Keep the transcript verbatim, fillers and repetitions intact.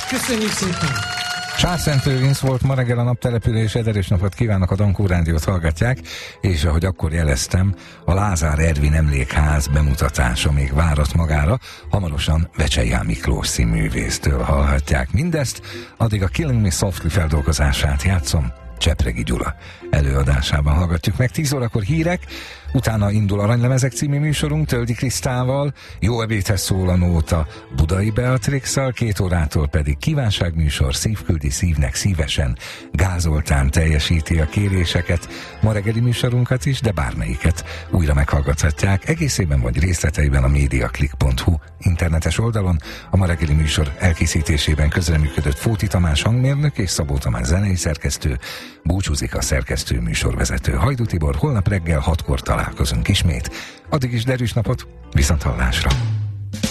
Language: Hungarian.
Köszönjük szépen! Sászentő Vince volt ma reggel a naptelepülés, erős napot kívánok, a Dankó Rádiót hallgatják, és ahogy akkor jeleztem, a Lázár Ervin Emlékház bemutatása még várat magára, hamarosan Vecsey Ján Miklós színművésztől hallhatják mindezt, addig a Killing Me Softly feldolgozását játszom, Csepregi Gyula előadásában hallgatjuk meg. tíz órakor hírek, utána indul Aranylemezek című műsorunk Töldi Krisztával, Jó ebédhez szól a nóta Budai Beatrixszal, két órától pedig kívánságműsor, szívküldi szívnek szívesen, Gázoltán teljesíti a kéréseket, ma reggeli műsorunkat is, de bármelyiket újra meghallgathatják egészében vagy részleteiben a mediaclick pont hu internetes oldalon. A ma reggeli műsor elkészítésében közreműködött Fóti Tamás hangmérnök és Szabó Tamás zenei szerkesztő, búcsúzik a szerkesztő műsorvezető Hajdú Tibor, holnap reggel hatkor találkozunk ismét. Addig is derűs napot, viszont hallásra!